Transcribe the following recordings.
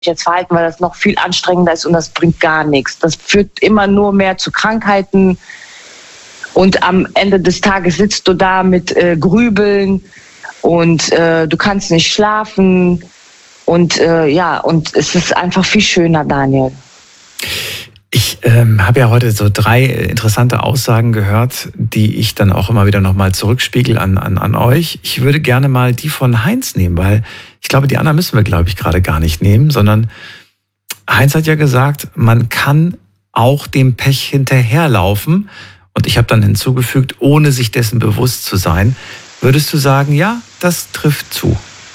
jetzt verhalten, weil das noch viel anstrengender ist und das bringt gar nichts. Das führt immer nur mehr zu Krankheiten und am Ende des Tages sitzt du da mit Grübeln und du kannst nicht schlafen und und es ist einfach viel schöner, Daniel. Ich habe ja heute so 3 interessante Aussagen gehört, die ich dann auch immer wieder nochmal zurückspiegel an euch. Ich würde gerne mal die von Heinz nehmen, weil ich glaube, die anderen müssen wir, glaube ich, gerade gar nicht nehmen, sondern Heinz hat ja gesagt, man kann auch dem Pech hinterherlaufen. Und ich habe dann hinzugefügt, ohne sich dessen bewusst zu sein. Würdest du sagen, ja, das trifft zu?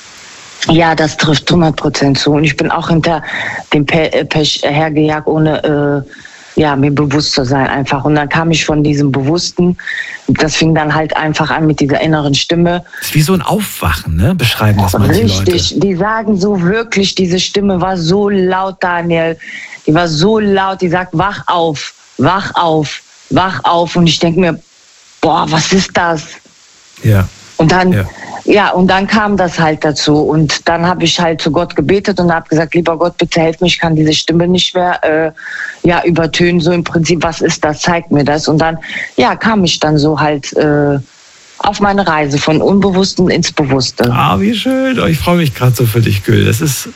Ja, das trifft 100% zu. Und ich bin auch hinter dem Pech hergejagt, ohne mir bewusst zu sein einfach. Und dann kam ich von diesem Bewussten. Das fing dann halt einfach an mit dieser inneren Stimme. Das ist wie so ein Aufwachen, ne? Beschreiben das manche Leute. Richtig, die sagen so wirklich, diese Stimme war so laut, Daniel. Die war so laut, die sagt, wach auf, wach auf, wach auf. Und ich denke mir, boah, was ist das? Ja. Und dann, und dann kam das halt dazu. Und dann habe ich halt zu Gott gebetet und habe gesagt, lieber Gott, bitte helf mir, ich kann diese Stimme nicht mehr übertönen. So im Prinzip, was ist das? Zeig mir das. Und dann, kam ich dann so halt auf meine Reise von Unbewussten ins Bewusste. Ah, wie schön. Ich freue mich gerade so für dich, Gül. Das ist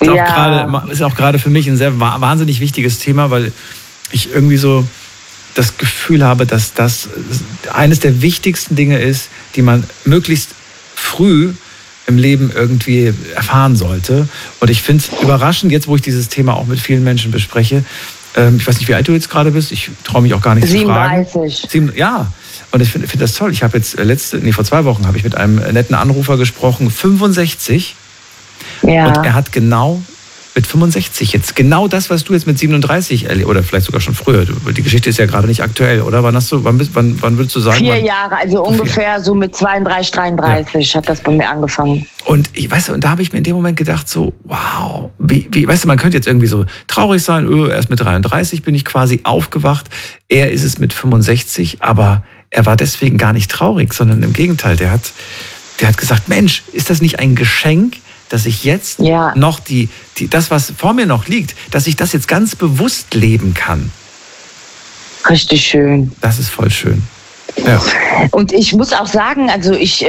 auch gerade für mich ein sehr wahnsinnig wichtiges Thema, weil ich irgendwie so das Gefühl habe, dass das eines der wichtigsten Dinge ist, die man möglichst früh im Leben irgendwie erfahren sollte. Und ich finde es überraschend, jetzt wo ich dieses Thema auch mit vielen Menschen bespreche, ich weiß nicht, wie alt du jetzt gerade bist, ich traue mich auch gar nicht 37. zu fragen. Ja, und ich finde das toll. Ich habe jetzt vor 2 Wochen habe ich mit einem netten Anrufer gesprochen, 65. Ja. Und er hat genau mit 65 jetzt genau das, was du jetzt mit 37 erlebst, oder vielleicht sogar schon früher. Die Geschichte ist ja gerade nicht aktuell, oder? Wann würdest du sagen? 4 Jahre, also ungefähr so mit 32, 33 hat das bei mir angefangen. Und und da habe ich mir in dem Moment gedacht so, wow, wie, weißt du, man könnte jetzt irgendwie so traurig sein, erst mit 33 bin ich quasi aufgewacht. Er ist es mit 65, aber er war deswegen gar nicht traurig, sondern im Gegenteil, der hat gesagt, Mensch, ist das nicht ein Geschenk, dass ich jetzt noch das, was vor mir noch liegt, dass ich das jetzt ganz bewusst leben kann. Richtig schön. Das ist voll schön. Ja. Und ich muss auch sagen, also ich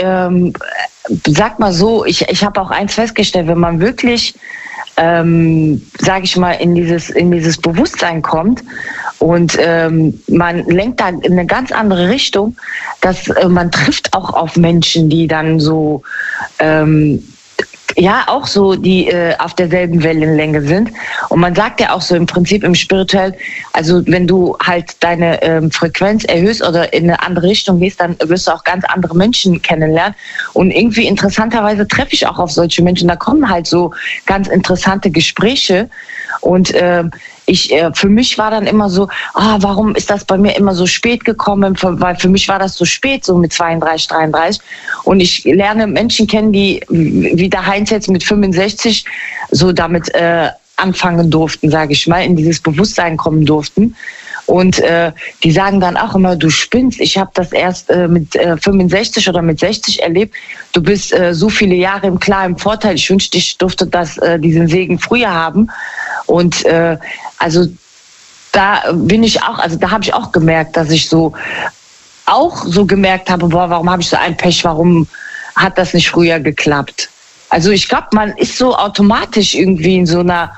sag mal so, ich habe auch eins festgestellt, wenn man wirklich, sage ich mal, in dieses Bewusstsein kommt und man lenkt da in eine ganz andere Richtung, dass man trifft auch auf Menschen, die dann so auch so, die auf derselben Wellenlänge sind. Und man sagt ja auch so im Prinzip im Spirituell, also wenn du halt deine Frequenz erhöhst oder in eine andere Richtung gehst, dann wirst du auch ganz andere Menschen kennenlernen. Und irgendwie interessanterweise treffe ich auch auf solche Menschen. Da kommen halt so ganz interessante Gespräche. Und für mich war dann immer so, warum ist das bei mir immer so spät gekommen? Weil für mich war das so spät, so mit 32, 33. Und ich lerne Menschen kennen, die, wie der Heinz jetzt mit 65, so damit anfangen durften, sage ich mal, in dieses Bewusstsein kommen durften. Und die sagen dann auch immer, du spinnst. Ich habe das erst mit 65 oder mit 60 erlebt. Du bist so viele Jahre im klaren Vorteil. Ich wünschte, ich durfte diesen Segen früher haben. Und also da bin ich auch, also da habe ich auch gemerkt, dass ich so gemerkt habe, warum habe ich so ein Pech, warum hat das nicht früher geklappt? Also ich glaube, man ist so automatisch irgendwie in so einer,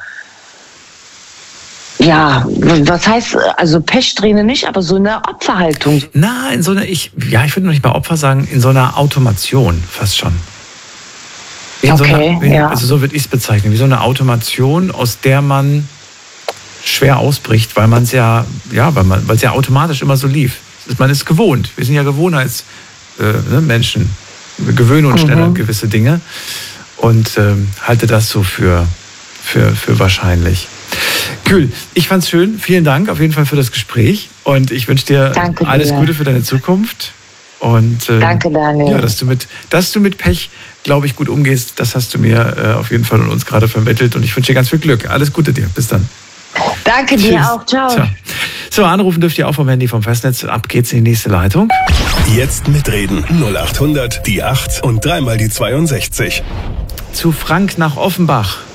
was heißt, also Pechsträhne nicht, aber so eine Opferhaltung. Na, in so einer, ich würde noch nicht mal Opfer sagen, in so einer Automation fast schon. Also so würde ich es bezeichnen, wie so eine Automation, aus der man schwer ausbricht, weil man es weil es ja automatisch immer so lief. Man ist gewohnt. Wir sind ja Gewohnheitsmenschen. Wir gewöhnen uns schnell an gewisse Dinge und halte das so für wahrscheinlich. Gül, ich fand's schön. Vielen Dank auf jeden Fall für das Gespräch und ich wünsche dir alles Gute für deine Zukunft. Und danke, Daniel. Ja, dass du mit Pech, glaube ich, gut umgehst, das hast du mir auf jeden Fall und uns gerade vermittelt und ich wünsche dir ganz viel Glück. Alles Gute dir. Bis dann. Danke dir auch. Ciao. So, anrufen dürft ihr auch vom Handy vom Festnetz. Ab geht's in die nächste Leitung. Jetzt mitreden. 0800 die 8 und dreimal die 62. Zu Frank nach Offenbach.